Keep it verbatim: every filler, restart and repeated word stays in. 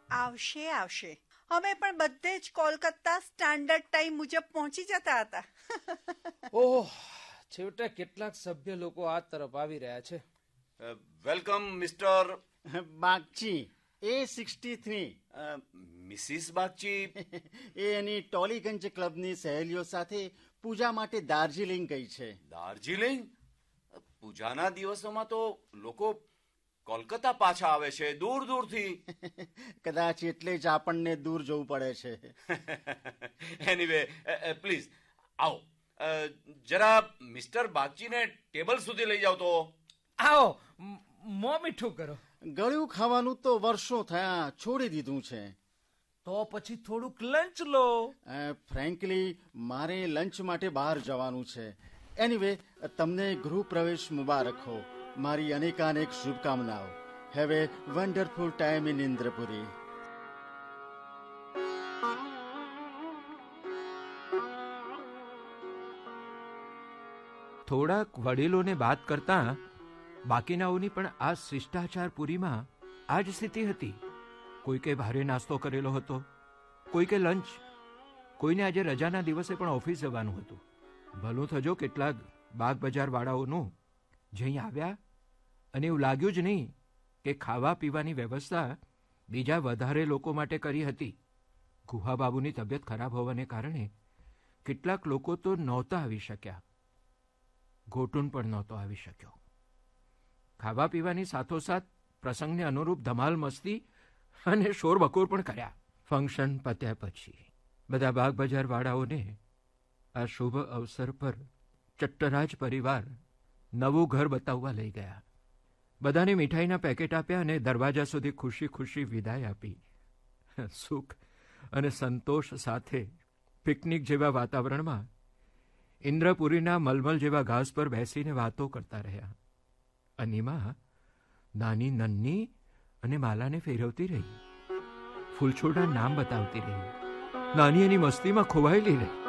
આવશે આવશે. અમે પણ બધે જ કોલકાતા સ્ટાન્ડર્ડ ટાઈમ મુજબ પહોંચી જતા હતા. ઓહ, છેવટે કેટલાક સભ્ય લોકો આ તરફ આવી રહ્યા છે. વેલકમ મિસ્ટર બાગચી એ સિક્સટી થ્રી. મિસિસ બાગચી એ એની ટોલીગંજ ક્લબની સહેલીઓ સાથે પૂજા માટે દાર્જિલિંગ ગઈ છે. દાર્જિલિંગ? પૂજાના દિવસોમાં તો લોકો કોલકાતા પાછા આવે છે, દૂર દૂરથી. કદાચ એટલે જ આપણને દૂર જવું પડે છે. એનીવે, પ્લીઝ આવો. જરા મિસ્ટર બાગચીને ટેબલ સુધી લઈ જાઓ તો. આવો, મોં મીઠું કરો. ગળ્યું ખાવાનું તો વર્ષો થયા છોડી દીધું છે. તો પછી થોડુંક લંચ લો. ફ્રેન્કલી મારે લંચ માટે બહાર જવાનું છે. એનીવે, તમને ગૃહ પ્રવેશ મુબારક હો. મારી અનેકાનેક શુભકામનાઓ. Have a wonderful time in Indrapuri. થોડાક વડીલોને વાત કરતા બાકીનાઓની પણ આ શિષ્ટાચારપુરીમાં આ જ સ્થિતિ હતી. કોઈકે ભારે નાસ્તો કરેલો હતો, કોઈકે લંચ, કોઈને આજે રજાના દિવસે પણ ઓફિસ જવાનું હતું. ભલું થજો કેટલાક બાગ બજાર વાળાઓનું જઈ આવ્યા અને એવું લાગ્યું જ નહીં કે ખાવા પીવાની વ્યવસ્થા બીજા વધારે લોકો માટે કરી હતી. ગુહાબાબુની તબિયત ખરાબ હોવાને કારણે કેટલાક લોકો તો નહોતા આવી શક્યા. ઘોટુન પણ નહોતો આવી શક્યો. ખાવા પીવાની સાથોસાથ પ્રસંગને અનુરૂપ ધમાલ મસ્તી અને શોરબકોર પણ કર્યા. ફંક્શન પત્યા પછી બધા બાગ બજાર વાળાઓને આ શુભ અવસર પર ચટ્ટરાજ પરિવાર નવું ઘર બતાવવા લઈ ગયા. બધાને મીઠાઈના પેકેટ આપ્યા અને દરવાજા સુધી ખુશી ખુશી વિદાય આપી. સુખ અને સંતોષ સાથે પિકનિક જેવા વાતાવરણમાં ઇન્દ્રપુરીના મલમલ જેવા ઘાસ પર બેસીને વાતો કરતા રહ્યા. અનિમા નાની નન્ની અને માલાને ફેરવતી રહી. ફૂલછોડના નામ બતાવતી રહી. નાની એની મસ્તીમાં ખોવાયેલી રહી.